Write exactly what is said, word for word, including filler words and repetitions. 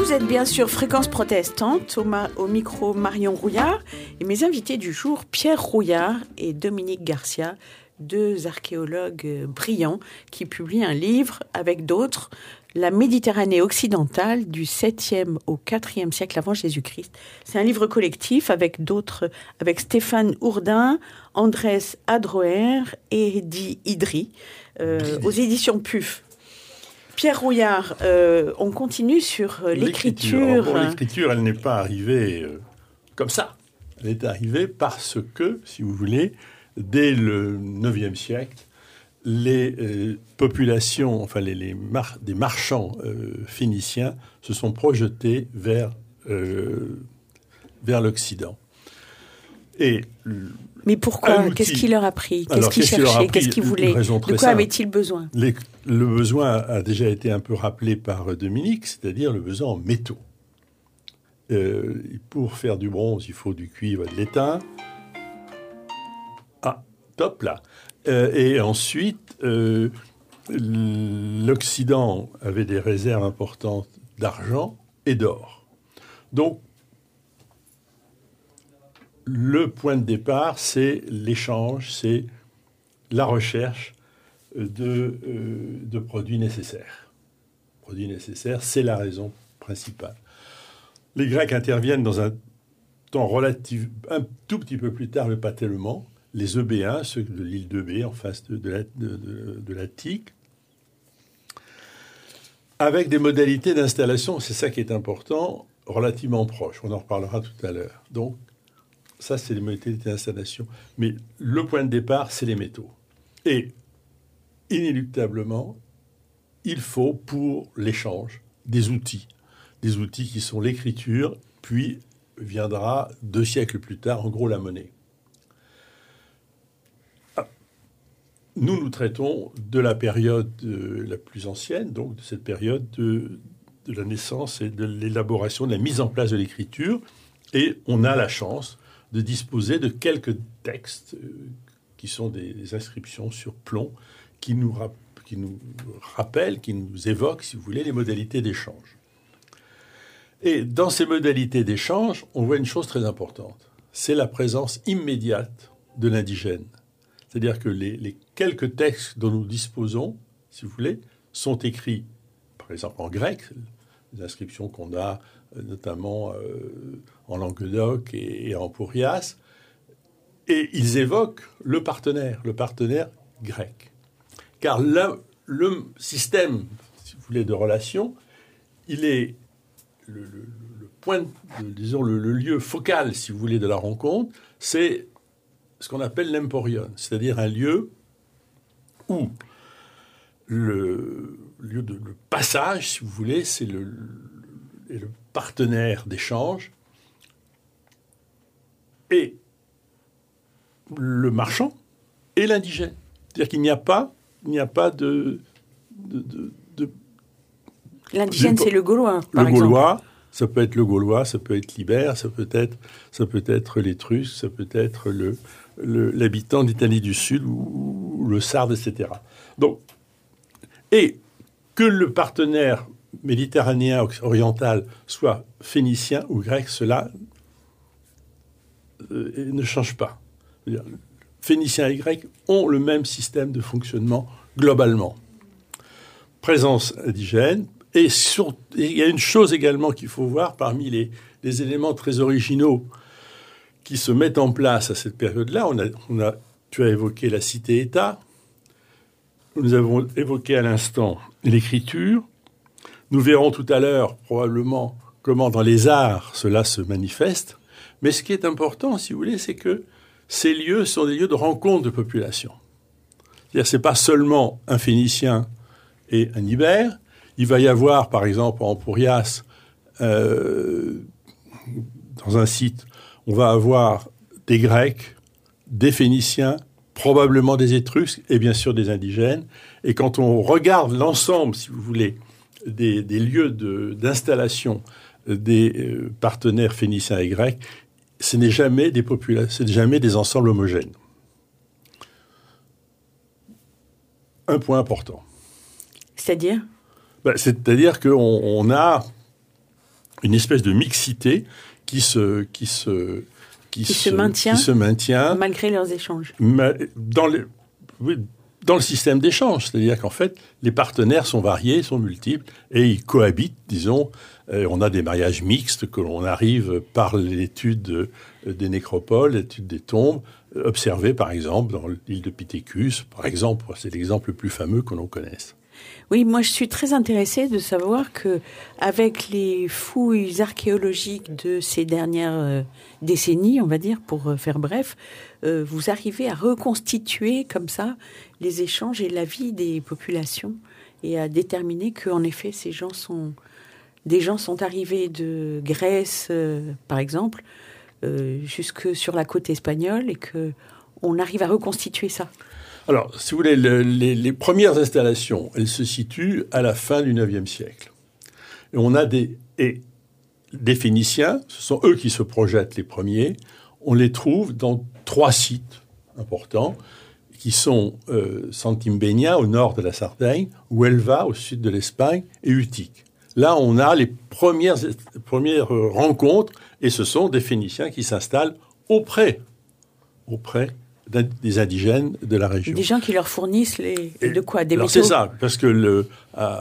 Vous êtes bien sûr Fréquence Protestante, au, ma- au micro Marion Rouillard, et mes invités du jour, Pierre Rouillard et Dominique Garcia, deux archéologues brillants qui publient un livre avec d'autres, La Méditerranée occidentale du septième au quatrième siècle avant Jésus-Christ. C'est un livre collectif avec d'autres, avec Stéphane Hourdin, Andrés Adroher et Eddy Idri, euh, aux éditions P U F. Pierre Rouillard, euh, on continue sur euh, l'écriture. L'écriture. Bon, l'écriture, elle n'est pas arrivée euh, comme ça. Elle est arrivée parce que, si vous voulez, dès le neuvième siècle, les euh, populations, enfin les, les mar- des marchands euh, phéniciens se sont projetés vers, euh, vers l'Occident. Et Mais pourquoi? outil... Qu'est-ce qui leur a pris? Qu'est-ce Alors, qu'ils qu'est-ce cherchaient? Qu'est-ce qu'ils voulaient? De quoi simple. avaient-ils besoin? Les, Le besoin a déjà été un peu rappelé par Dominique, c'est-à-dire le besoin en métaux. Euh, pour faire du bronze, il faut du cuivre et de l'étain. Ah, top là. Euh, et ensuite, euh, l'Occident avait des réserves importantes d'argent et d'or. Donc, le point de départ, c'est l'échange, c'est la recherche de, euh, de produits nécessaires. Produits nécessaires, c'est la raison principale. Les Grecs interviennent dans un temps relatif, un tout petit peu plus tard, mais pas tellement. Les Eubéens, ceux de l'île d'Eubée, en face de, de, la, de, de, de l'Attique, avec des modalités d'installation, c'est ça qui est important, relativement proches. On en reparlera tout à l'heure. Donc, ça, c'est les modalités d'installation. Mais le point de départ, c'est les métaux. Et inéluctablement, il faut pour l'échange des outils. Des outils qui sont l'écriture, puis viendra deux siècles plus tard, en gros, la monnaie. Ah. Nous, nous traitons de la période euh, la plus ancienne, donc de cette période de, de la naissance et de l'élaboration, de la mise en place de l'écriture. Et on a la chance de disposer de quelques textes euh, qui sont des, des inscriptions sur plomb, qui nous, rap- qui nous rappellent, qui nous évoquent, si vous voulez, les modalités d'échange. Et dans ces modalités d'échange, on voit une chose très importante. C'est la présence immédiate de l'indigène. C'est-à-dire que les, les quelques textes dont nous disposons, si vous voulez, sont écrits, par exemple en grec, les inscriptions qu'on a notamment euh, en Languedoc et, et en Pourrias, et ils évoquent le partenaire, le partenaire grec. Car là, le système, si vous voulez, de relation, il est le, le, le point, de, disons, le, le lieu focal, si vous voulez, de la rencontre, c'est ce qu'on appelle l'emporion, c'est-à-dire un lieu où le lieu de le passage, si vous voulez, c'est le, le, le partenaire d'échange et le marchand et l'indigène. C'est-à-dire qu'il n'y a pas, il n'y a pas de... de, de, de L'indigène, de, c'est le Gaulois, par le exemple. Gaulois, ça peut être le Gaulois, ça peut être l'Ibère, ça peut être, ça peut être l'Étrusque, ça peut être le, le, l'habitant d'Italie du Sud ou, ou le Sarde, et cetera. Donc, et que le partenaire méditerranéen oriental soit phénicien ou grec, cela euh, ne change pas. C'est-à-dire, Phéniciens et Grecs ont le même système de fonctionnement globalement. Présence indigène. Et, sur, et il y a une chose également qu'il faut voir parmi les, les éléments très originaux qui se mettent en place à cette période-là. On a, on a, tu as évoqué la cité-État. Nous avons évoqué à l'instant l'écriture. Nous verrons tout à l'heure probablement comment dans les arts cela se manifeste. Mais ce qui est important, si vous voulez, c'est que ces lieux sont des lieux de rencontre de population. C'est-à-dire, ce n'est pas seulement un Phénicien et un Ibère. Il va y avoir, par exemple, en Pourrias, euh, dans un site, on va avoir des Grecs, des Phéniciens, probablement des Étrusques et bien sûr des indigènes. Et quand on regarde l'ensemble, si vous voulez, des, des lieux de, d'installation des euh, partenaires phéniciens et grecs, ce n'est jamais des populations, ce n'est jamais des ensembles homogènes. Un point important. C'est-à-dire ? Ben, c'est-à-dire qu'on on a une espèce de mixité qui se, qui se, qui, qui se, se maintient, qui se maintient malgré leurs échanges. Dans les, oui, dans le système d'échange, c'est-à-dire qu'en fait, les partenaires sont variés, sont multiples, et ils cohabitent, disons. Euh, on a des mariages mixtes que l'on arrive par l'étude euh, des nécropoles, l'étude des tombes, euh, observées par exemple dans l'île de Pithekus, par exemple, c'est l'exemple le plus fameux que l'on connaisse. Oui, moi je suis très intéressée de savoir que avec les fouilles archéologiques de ces dernières euh, décennies, on va dire, pour euh, faire bref, euh, vous arrivez à reconstituer comme ça les échanges et la vie des populations et à déterminer qu'en effet ces gens sont des gens sont arrivés de Grèce, euh, par exemple, euh, jusque sur la côte espagnole et que on arrive à reconstituer ça. Alors, si vous voulez, le, les, les premières installations, elles se situent à la fin du neuvième siècle. Et on a des, et des Phéniciens, ce sont eux qui se projettent les premiers. On les trouve dans trois sites importants, qui sont euh, Santimbenia, au nord de la Sardaigne, Huelva, au sud de l'Espagne, et Utique. Là, on a les premières, premières rencontres, et ce sont des Phéniciens qui s'installent auprès, auprès des indigènes de la région. Des gens qui leur fournissent les, de quoi, des alors métaux. C'est ça, parce que le, à,